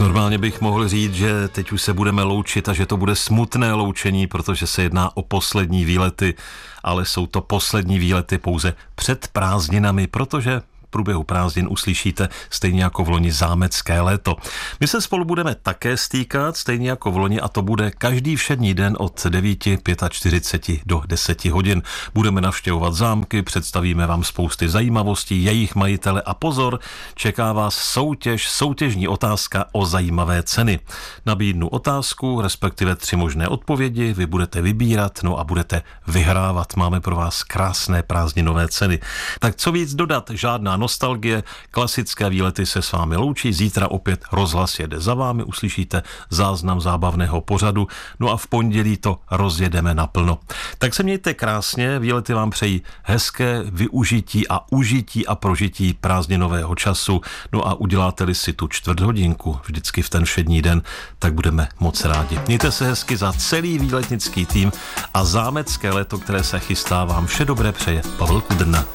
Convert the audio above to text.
Normálně bych mohl říct, že teď už se budeme loučit a že to bude smutné loučení, protože se jedná o poslední výlety, ale jsou to poslední výlety pouze před prázdninami, protože v průběhu prázdnin uslyšíte stejně jako v loni zámecké léto. My se spolu budeme také stýkat, stejně jako v loni, a to bude každý všední den od 9:45 do 10 hodin. Budeme navštěvovat zámky, představíme vám spousty zajímavostí, jejich majitele a pozor, čeká vás soutěžní otázka o zajímavé ceny. Nabídnu otázku, respektive 3 možné odpovědi, vy budete vybírat, no a budete vyhrávat. Máme pro vás krásné prázdninové ceny. Tak co víc dodat, žádná nostalgie, klasické výlety se s vámi loučí, zítra opět rozhlas jede za vámi, uslyšíte záznam zábavného pořadu, no a v pondělí to rozjedeme naplno. Tak se mějte krásně, výlety vám přejí hezké využití a užití a prožití prázdninového času, no a uděláte-li si tu čtvrthodinku vždycky v ten všední den, tak budeme moc rádi. Mějte se hezky za celý výletnický tým a zámecké léto, které se chystá, vám vše dobré přeje Pavel Kudrna.